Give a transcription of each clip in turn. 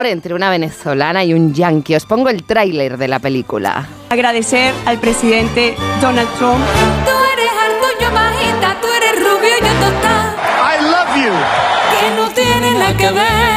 entre una venezolana y un yanqui. Os pongo el tráiler de la película. Agradecer al presidente Donald Trump. Tú eres alto, yo bajita, tú eres rubio, yo tostada. I love you. Que no tiene nada que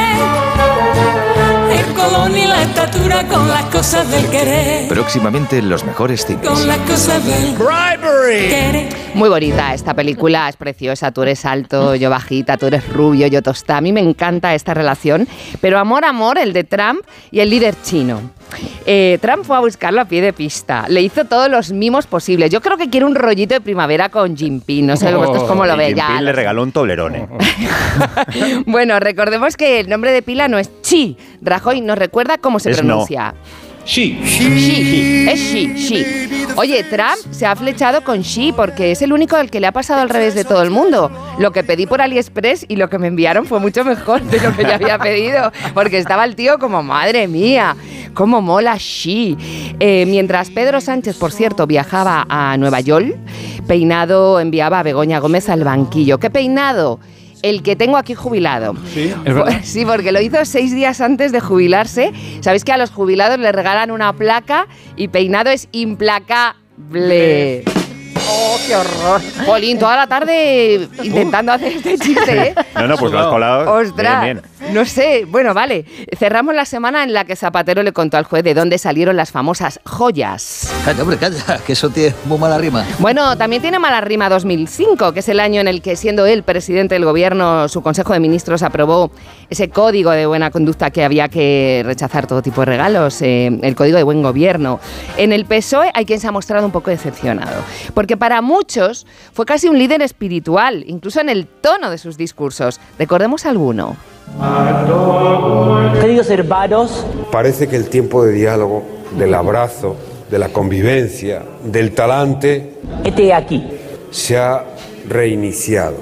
ver el color ni la estatura con las cosas del querer. Próximamente en los mejores cines. Con las cosas del querer. Muy bonita esta película, es preciosa. Tú eres alto, yo bajita, tú eres rubio, yo tostada. A mí me encanta esta relación, pero amor, el de Trump y el líder chino. Trump fue a buscarlo a pie de pista, le hizo todos los mimos posibles. Yo creo que quiere un rollito de primavera con Jinping, no sé vosotros cómo lo veis. Jinping le regaló un Toblerone. Bueno, recordemos que el nombre de pila no es Xi. Rajoy nos recuerda cómo se pronuncia. Xi. Es Xi. Oye, Trump se ha flechado con Xi porque es el único al que le ha pasado al revés de todo el mundo. Lo que pedí por AliExpress y lo que me enviaron fue mucho mejor de lo que yo había pedido, porque estaba el tío como, madre mía, cómo mola Xi. Mientras Pedro Sánchez, por cierto, viajaba a Nueva York, Peinado enviaba a Begoña Gómez al banquillo. ¿Qué peinado? El que tengo aquí jubilado. ¿Sí? ¿Es verdad? Sí, porque lo hizo 6 días antes de jubilarse. Sabéis que a los jubilados les regalan una placa y Peinado es implacable. ¡Oh, qué horror! Polín, toda la tarde intentando hacer este chiste, ¿eh? No, pues lo has colado. ¡Ostras! Bien. No sé, bueno, vale. Cerramos la semana en la que Zapatero le contó al juez de dónde salieron las famosas joyas. Calla, hombre, calla, que eso tiene muy mala rima. Bueno, también tiene mala rima 2005, que es el año en el que, siendo él presidente del gobierno, su Consejo de Ministros aprobó ese código de buena conducta que había que rechazar todo tipo de regalos, el código de buen gobierno. En el PSOE hay quien se ha mostrado un poco decepcionado, porque para muchos fue casi un líder espiritual, incluso en el tono de sus discursos. Recordemos alguno. Queridos hermanos, parece que el tiempo de diálogo, del abrazo, de la convivencia, del talante, este aquí. Se ha reiniciado.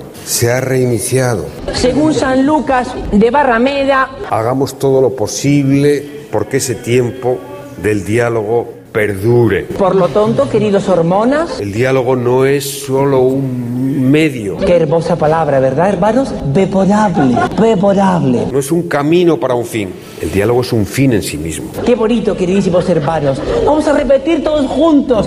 Según San Lucas de Barrameda, hagamos todo lo posible porque ese tiempo del diálogo perdure. Por lo tanto, queridos hormonas, el diálogo no es solo un medio. Qué hermosa palabra, ¿verdad, hermanos? Beporable. No es un camino para un fin. El diálogo es un fin en sí mismo. Qué bonito, queridísimos hermanos. Vamos a repetir todos juntos.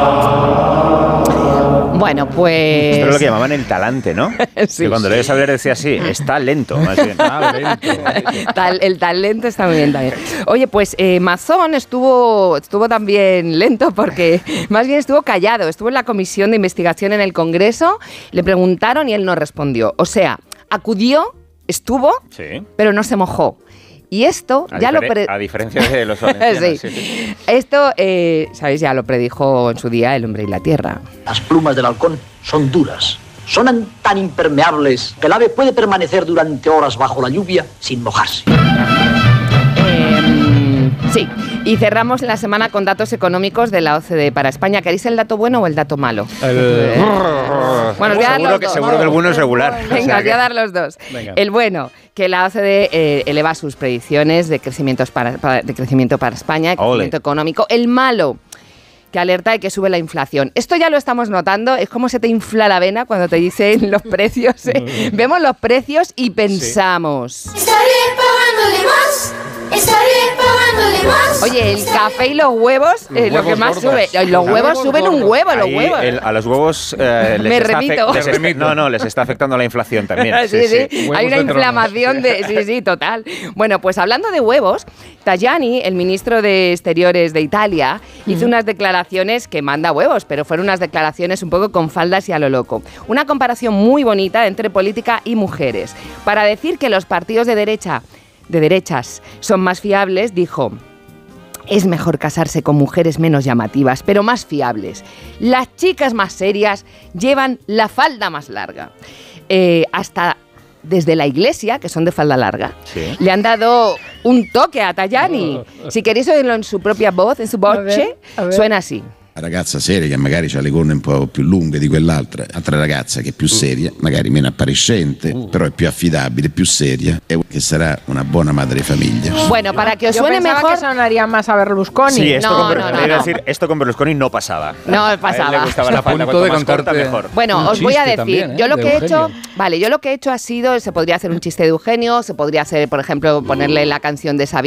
Bueno, pues... Esto es lo que llamaban el talante, ¿no? Sí. Que cuando le oyes hablar decía así, está lento, más bien. El talento está muy bien también. Oye, pues Mazón estuvo también lento porque más bien estuvo callado. Estuvo en la comisión de investigación en el Congreso, le preguntaron y él no respondió. O sea, acudió, estuvo, sí, pero no se mojó. Y esto a diferencia de los valencianos. Sí. Esto, ¿sabéis? Ya lo predijo en su día El hombre y la tierra. Las plumas del halcón son duras. Son tan impermeables que el ave puede permanecer durante horas bajo la lluvia sin mojarse. Sí, y cerramos la semana con datos económicos de la OCDE para España. ¿Queréis el dato bueno o el dato malo? Bueno, os voy a dar los dos. Seguro que el bueno es regular. Venga, os voy a dar los dos. Venga. El bueno, que la OCDE eleva sus predicciones de crecimiento para España, de crecimiento económico. El malo, que alerta de que sube la inflación. Esto ya lo estamos notando, es como se te infla la vena cuando te dicen los precios. Vemos los precios y pensamos... ¿Estaré pagándole más? ¿Estaré pagándole más? Oye, el café y los huevos, lo que más sube. Los huevos suben un huevo, los huevos. A los huevos les está afectando la inflación también. Sí. Hay una inflamación sí, total. Bueno, pues hablando de huevos, Tajani, el ministro de Exteriores de Italia, hizo unas declaraciones que manda huevos, pero fueron unas declaraciones un poco con faldas y a lo loco. Una comparación muy bonita entre política y mujeres. Para decir que los partidos de derechas son más fiables, dijo: es mejor casarse con mujeres menos llamativas, pero más fiables. Las chicas más serias llevan la falda más larga. Hasta desde la iglesia, que son de falda larga, ¿sí?, le han dado un toque a Tajani. Si queréis oírlo en su propia voz, en su voce, suena así. La ragazza seria che magari ha le corna un po' più lunghe di quell'altra, altra ragazza che è più seria, magari meno appariscente, però è più affidabile, più seria e che sarà una buona madre de familia. Bueno, para que os suene mejor, que sonaría más a Berlusconi. Sí, esto con Berlusconi no pasaba. No pasaba. A él le gustaba la falda, cuanto más corta, mejor. Bueno, os voy a decir, también, yo lo que he hecho ha sido, se podría hacer un chiste de Eugenio, se podría hacer, por ejemplo, ponerle la canción de Sabina